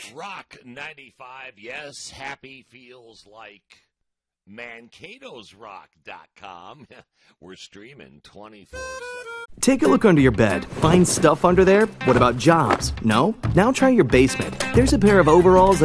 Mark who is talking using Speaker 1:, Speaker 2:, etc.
Speaker 1: Rock 95, yes, happy feels like Mancato'sRock.com. We're streaming 24/7.
Speaker 2: Take a look under your bed. Find stuff under there? What about jobs? No? Now try your basement. There's a pair of overalls